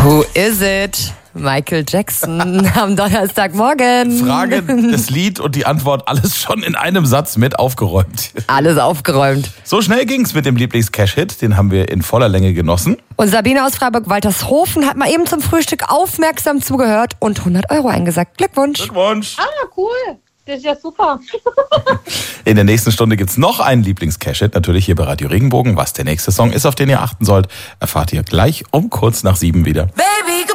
Who is it? Michael Jackson am Donnerstagmorgen. Frage, das Lied und die Antwort, alles schon in einem Satz mit aufgeräumt. Alles aufgeräumt. So schnell ging's mit dem Lieblings-Cash-Hit, den haben wir in voller Länge genossen. Und Sabine aus Freiburg-Waltershofen hat mal eben zum Frühstück aufmerksam zugehört und 100 € eingesackt. Glückwunsch. Glückwunsch. Ah, cool. Das ist ja super. In der nächsten Stunde gibt's noch einen Lieblings-Cash-Hit, natürlich hier bei Radio Regenbogen. Was der nächste Song ist, auf den ihr achten sollt, erfahrt ihr gleich um kurz nach 7 wieder. Baby,